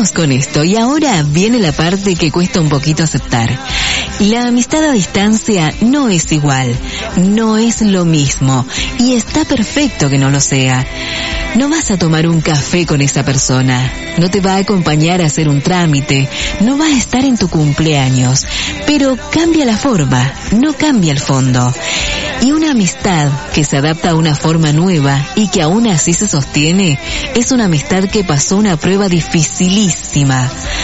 Sigamos con esto y ahora viene la parte que cuesta un poquito aceptar. La amistad a distancia no es igual, no es lo mismo y está perfecto que no lo sea. No vas a tomar un café con esa persona, no te va a acompañar a hacer un trámite, no va a estar en tu cumpleaños, pero cambia la forma, no cambia el fondo. Y una amistad que se adapta a una forma nueva y que aún así se sostiene, es una amistad que pasó una prueba dificilísima.